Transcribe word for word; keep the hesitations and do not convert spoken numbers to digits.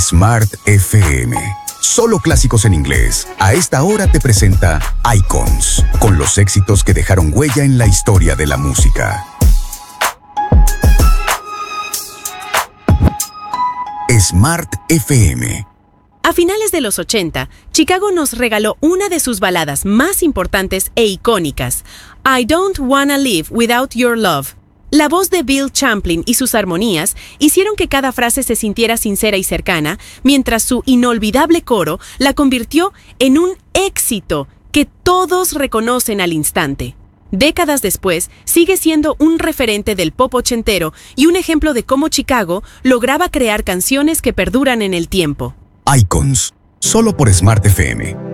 Smart F M. Solo clásicos en inglés. A esta hora te presenta Icons, con los éxitos que dejaron huella en la historia de la música. Smart F M. A finales de los ochenta, Chicago nos regaló una de sus baladas más importantes e icónicas, I Don't Wanna Live Without Your Love. La voz de Bill Champlin y sus armonías hicieron que cada frase se sintiera sincera y cercana, mientras su inolvidable coro la convirtió en un éxito que todos reconocen al instante. Décadas después, sigue siendo un referente del pop ochentero y un ejemplo de cómo Chicago lograba crear canciones que perduran en el tiempo. Icons, solo por Smart F M.